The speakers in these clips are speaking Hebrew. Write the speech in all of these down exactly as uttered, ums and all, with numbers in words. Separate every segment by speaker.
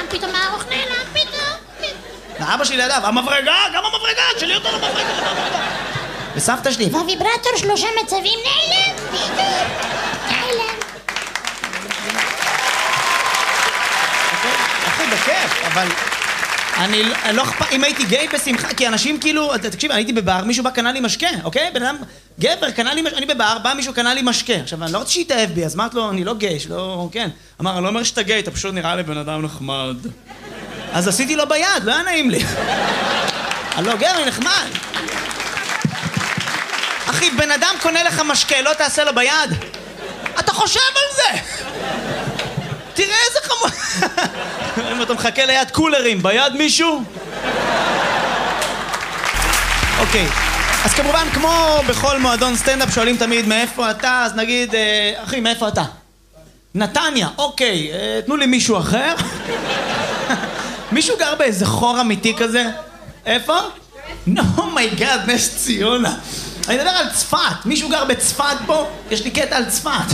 Speaker 1: פתאום הארוך נעלם, פתאום.
Speaker 2: ואבא שלי לידיו, המברגה, גם המברגה, שלי אותו למברגה. וסבתא שלי,
Speaker 1: והוויברטור שלושה מצבים נעלם, פתאום. נעלם.
Speaker 2: אחי, בכיף, אבל... אני לא אכפת, אם הייתי גיי בשמחה, כי אנשים כאילו, תקשיב, אני הייתי בבר, מישהו בא קנה לי משקה, אוקיי? בן אדם, גבר, קנה לי משקה, אני בבר, בא מישהו קנה לי משקה. עכשיו, אני לא רוצה שיתאהב בי, אז אמרת לו, אני לא גיי, שלא, כן. אמר, אני לא אומר שאתה גיי, אתה פשוט נראה לי בן אדם נחמד. אז עשיתי לו ביד, לא היה נעים לי. הלא, גר, אני נחמד. אחי, בן אדם קונה לך משקה, לא תעשה לו ביד? אתה חושב על זה! תראה איזה חמוד. אם אתה מחכה ליד קולרים, ביד מישהו? אוקיי, אז כמובן, כמו בכל מועדון סטנדאפ שואלים תמיד מאיפה אתה, אז נגיד, אחי, מאיפה אתה? נתניה, אוקיי, תנו לי מישהו אחר. מישהו גר באיזה חור אמיתי כזה? איפה? נו מי גאד, נס ציונה. אני מדבר על צפת, מישהו גר בצפת פה? יש לי קטע על צפת.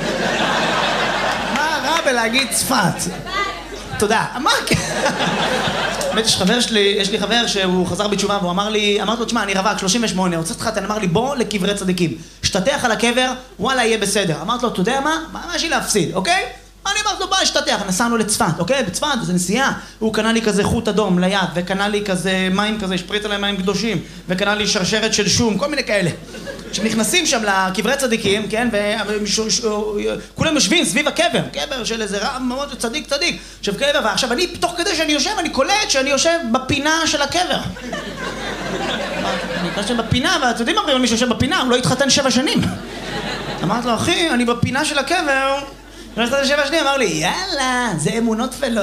Speaker 2: מה רע בלהגיד צפת? תודה. מה? באמת, יש חבר שלי, יש לי חבר שהוא חזר בתשובה והוא אמר לי, אמרתי לו, תשמע, אני רווק, שלושים ושמונה, רוצה להתחתן, אמר לי, בוא לקברי צדיקים. שתתח על הקבר, וואלה, יהיה בסדר. אמרתי לו, אתה יודע מה? מה יש לי להפסיד, אוקיי? אני אמרתי לו, בוא, שתתח, נסענו לצפת, אוקיי? בצפת, זה נסיעה. הוא קנה לי כזה חוט אדום ליד, וקנה לי כזה מים כזה, שפריץ עליהם מים קדושים, וקנה לי שרשרת של שום, כל מיני כאלה. כשנכנסים שם לקברי צדיקים, כן, וכולם יושבים סביב הקבר, קבר של איזה רב מאוד צדיק צדיק, עכשיו קבר, ועכשיו אני, תוך כדי שאני יושב, אני קולט שאני יושב בפינה של הקבר. אני יושב בפינה, ואתם יודעים מה אומרים על מי שיושב בפינה, הוא לא התחתן שבע שנים. אמרתי לו, אחי, אני בפינה של הקבר, הוא התחתן שבע שנים, אמר לי, יאללה, זה אמונות תפלות.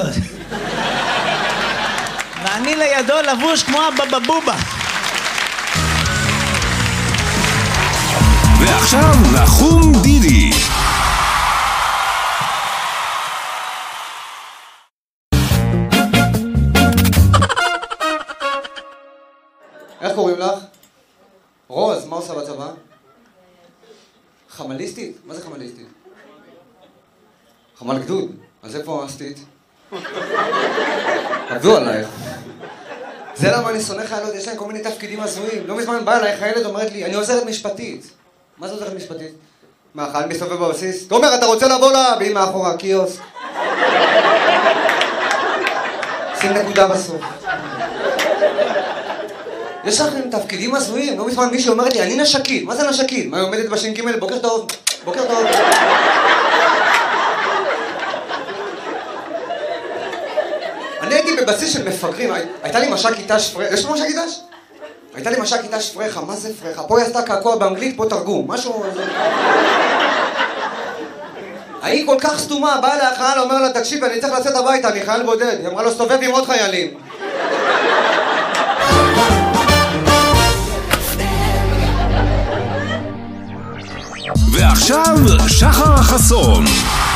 Speaker 2: ואני לידו לבוש כמו הבבבובה.
Speaker 3: ועכשיו נחום דידי.
Speaker 4: איך קוראים לך? רוז, מה עושה בצבא? חמליסטית? מה זה חמליסטית? חמל גדוד? אז איפה עשתית? עבדו עלייך. זה למה אני שונא חיילות, יש להם כל מיני תפקידים הזויים. לא מזמן באה אליי חיילת אומרת לי, אני עוזרת משפטית. מה זה עוזרת משפטית? מה, חייל מסתובב בבסיס? תומר, אתה רוצה לבוא לה? והיא מאחורה, קיוסק. שים נקודה בסוף. יש לכם תפקידים הזויים. לא מזמן מישהו אומרת לי, אני נשקית. מה זה נשקית? מה, היא עומדת בש"ג? בוקר טוב. בוקר טוב. אני הייתי בבסיס של מפגרים, הייתה לי מש"ק איתש פרחה, יש לו מש"ק איתש? הייתה לי מש"ק איתש פרחה, מה זה פרחה? פה היא עשתה קעקוע באנגלית, פה תרגום, משהו... היא כל כך סתומה, באה לה החייל, אומר לה, תקשיב, אני צריך לצאת הביתה, אני חייל בודד. היא אמרה לו, סתובב עם עוד חיילים.
Speaker 3: ועכשיו, שחר חסון.